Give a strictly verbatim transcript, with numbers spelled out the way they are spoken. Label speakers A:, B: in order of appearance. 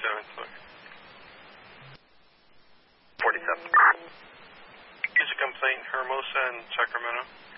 A: forty-seventh.
B: forty-seven.
A: Is a complaint in Hermosa and Sacramento?